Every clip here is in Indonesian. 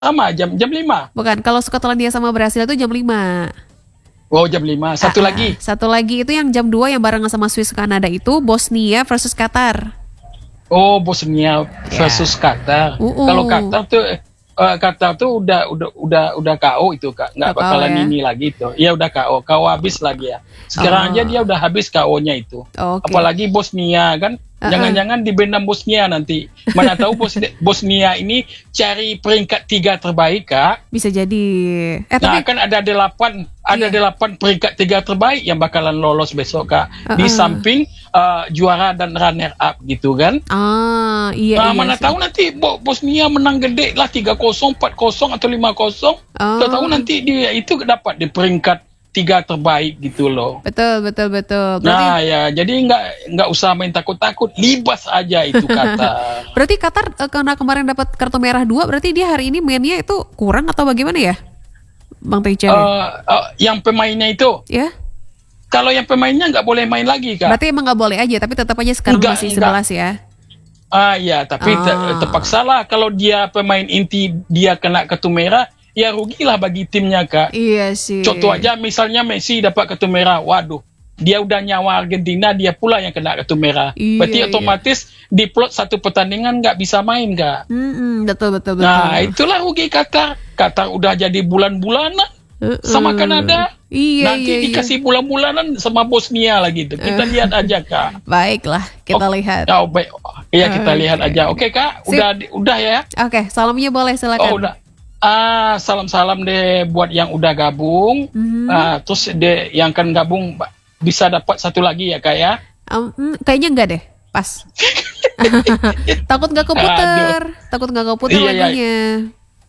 Sama jam 5. Bukan, kalau Skotlandia sama Brasil itu jam 5. Oh, jam 5. Satu lagi. Satu lagi itu yang jam 2 yang barengan sama Swiss Kanada itu Bosnia versus Qatar. Oh, Bosnia versus Qatar. Kalau Qatar tuh udah KO itu, Kak. Nggak bakalan ya? ini lagi itu. Iya, udah KO. KO habis lagi ya. Sekarang aja dia udah habis KO-nya itu. Apalagi Bosnia kan. Jangan-jangan di benam Bosnia nanti. Mana tahu Bosnia ini cari peringkat 3 terbaik, Kak. Bisa jadi. Nah, kan ada 8 peringkat 3 terbaik yang bakalan lolos besok, Kak. Di samping juara dan runner up gitu kan. Iya. Mana tahu nanti Bosnia menang gede lah 3-0, 4-0 atau 5-0. Kita tahu nanti dia itu dapat di peringkat 3 terbaik gitu loh. Betul. Berarti, nah ya, jadi nggak usah main takut-takut, libas aja itu Qatar. Berarti Qatar karena kemarin dapat kartu merah 2, berarti dia hari ini mainnya itu kurang atau bagaimana ya, Bang Tejan? Yang pemainnya itu? Ya. Kalau yang pemainnya nggak boleh main lagi, Kak. Berarti emang nggak boleh aja, tapi tetap aja sekarang masih 11 ya. Ya, tapi terpaksa lah kalau dia pemain inti dia kena kartu merah. Ya rugilah bagi timnya, Kak. Iya sih. Contoh aja misalnya Messi dapat kartu merah, waduh, dia udah nyawa Argentina, dia pula yang kena kartu merah. Berarti otomatis diplot satu pertandingan nggak bisa main, Kak. Betul. Nah, itulah rugi Qatar. Qatar udah jadi bulan-bulanan sama Kanada. Nanti dikasih bulan-bulanan sama Bosnia lagi tuh. Kita lihat aja, Kak. Baiklah, kita lihat. Oh, baik. Iya, kita lihat aja. Oke, Kak. Udah ya. Oke, salamnya boleh, silakan. Oh, udah. Salam-salam deh buat yang udah gabung. Terus yang kan gabung bisa dapat satu lagi ya, Kak ya? Kayaknya enggak deh, pas. Takut nggak keputer, lagunya.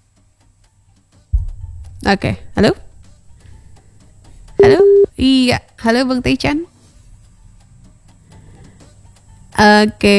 Oke, halo? Iya, halo Bang Taichan. Oke.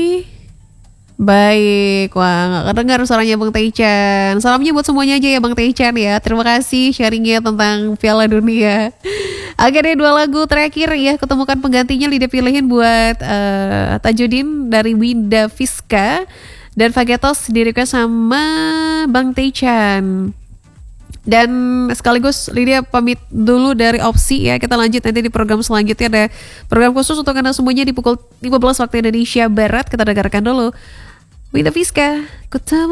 Baik, wah nggak kedengar suaranya Bang Taichan. Salamnya buat semuanya aja ya Bang Taichan ya. Terima kasih sharingnya tentang Piala Dunia. Akhirnya 2 lagu terakhir ya, ketemukan penggantinya Lidah pilihin buat Tajudin dari Winda Fiska dan Fagetos di request sama Bang Taichan. Dan sekaligus Lydia pamit dulu dari Opsi ya. Kita lanjut nanti di program selanjutnya, ada program khusus untuk Anda semuanya di pukul 15 waktu Indonesia Barat. Kita dengarkan dulu Winda Fiska,